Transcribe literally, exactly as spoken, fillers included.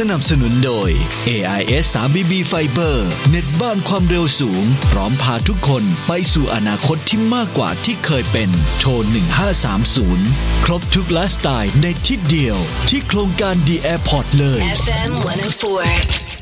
นับสนุนโดย เอ ไอ เอส ทรี บี บี Fiber เน็ตบ้านความเร็วสูงพร้อมพาทุกคนไปสู่อนาคตที่มากกว่าที่เคยเป็นโทรหนึ่งห้าสามศูนย์ครบทุกไลฟ์สไตล์ในที่เดียวที่โครงการ The Airport เลยเอฟ เอ็ม หนึ่งศูนย์สี่